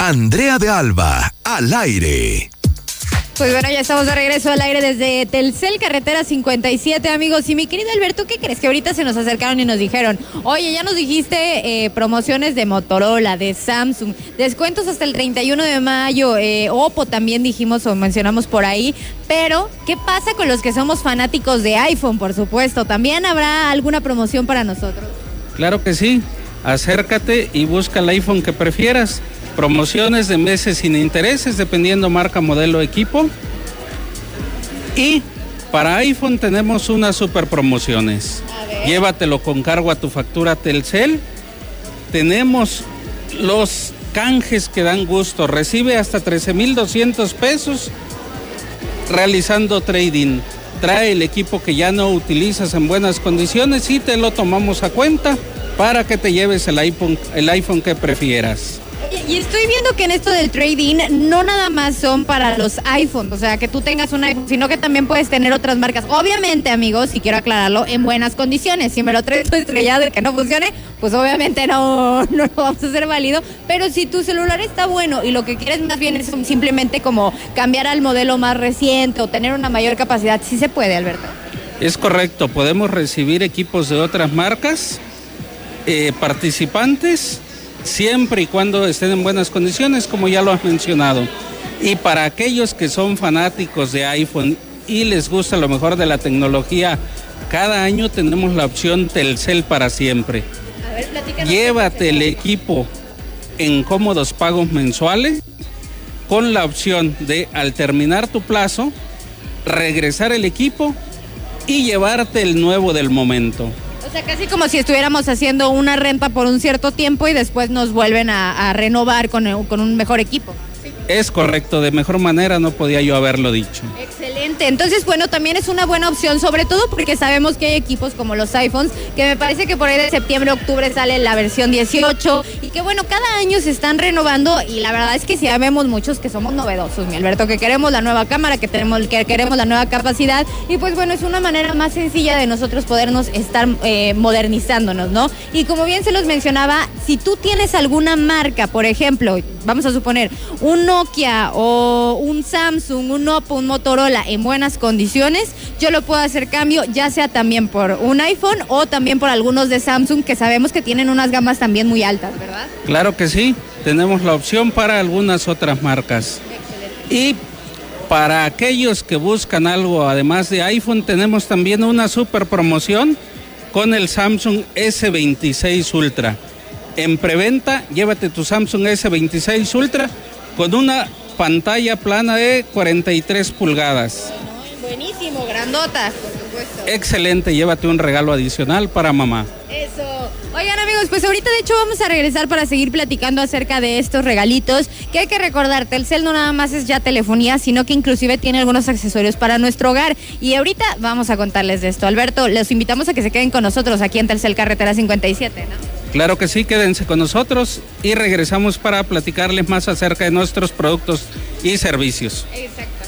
Andrea de Alba, al aire. Pues bueno, ya estamos de regreso al aire desde Telcel, carretera 57, amigos. Y mi querido Alberto, ¿qué crees? Que ahorita se nos acercaron y nos dijeron, oye, ya nos dijiste promociones de Motorola, de Samsung, descuentos hasta el 31 de mayo, Oppo también dijimos o mencionamos por ahí, pero ¿qué pasa con los que somos fanáticos de iPhone, por supuesto? ¿También habrá alguna promoción para nosotros? Claro que sí, acércate y busca el iPhone que prefieras. Promociones de meses sin intereses, dependiendo marca, modelo, equipo. Y para iPhone tenemos unas super promociones. Llévatelo con cargo a tu factura Telcel. Tenemos los canjes que dan gusto. Recibe hasta 13,200 pesos realizando trading. Trae el equipo que ya no utilizas en buenas condiciones y te lo tomamos a cuenta para que te lleves el iPhone que prefieras. Y estoy viendo que en esto del trading no nada más son para los iPhones, o sea, que tú tengas un iPhone, sino que también puedes tener otras marcas. Obviamente, amigos, y quiero aclararlo, en buenas condiciones. Si me lo traes todo estrellado y que no funcione, pues obviamente no lo vamos a hacer válido. Pero si tu celular está bueno y lo que quieres más bien es simplemente como cambiar al modelo más reciente o tener una mayor capacidad, sí se puede, Alberto. Es correcto, podemos recibir equipos de otras marcas, participantes, siempre y cuando estén en buenas condiciones, como ya lo has mencionado. Y para aquellos que son fanáticos de iPhone y les gusta lo mejor de la tecnología, cada año tenemos la opción Telcel para siempre. A ver, platícanos. Llévate el equipo en cómodos pagos mensuales con la opción de, al terminar tu plazo, regresar el equipo y llevarte el nuevo del momento. O sea, casi como si estuviéramos haciendo una renta por un cierto tiempo y después nos vuelven a renovar con un mejor equipo. ¿Sí? Es correcto, de mejor manera no podía yo haberlo dicho. Excelente, entonces bueno, también es una buena opción, sobre todo porque sabemos que hay equipos como los iPhones, que me parece que por ahí de septiembre, octubre sale la versión 18 y que bueno, cada año se están renovando y la verdad es que sí vemos muchos que somos novedosos, mi Alberto, que queremos la nueva cámara, que queremos la nueva capacidad y pues bueno, es una manera más sencilla de nosotros podernos estar modernizándonos, ¿no? Y como bien se los mencionaba, si tú tienes alguna marca, por ejemplo, vamos a suponer un Nokia o un Samsung, un Oppo, un Motorola en buenas condiciones, yo lo puedo hacer cambio, ya sea también por un iPhone o también por algunos de Samsung que sabemos que tienen unas gamas también muy altas, ¿verdad? Claro que sí, tenemos la opción para algunas otras marcas. Excelente. Y para aquellos que buscan algo además de iPhone, tenemos también una super promoción con el Samsung S26 Ultra. En preventa, llévate tu Samsung S26 Ultra con una pantalla plana de 43 pulgadas. Buenísimo, grandota, por supuesto. Excelente, llévate un regalo adicional para mamá. Eso. Oigan, amigos, pues ahorita de hecho vamos a regresar para seguir platicando acerca de estos regalitos, que hay que recordar, Telcel no nada más es ya telefonía, sino que inclusive tiene algunos accesorios para nuestro hogar. Y ahorita vamos a contarles de esto. Alberto, les invitamos a que se queden con nosotros aquí en Telcel Carretera 57, ¿no? Claro que sí, quédense con nosotros y regresamos para platicarles más acerca de nuestros productos y servicios. Exacto.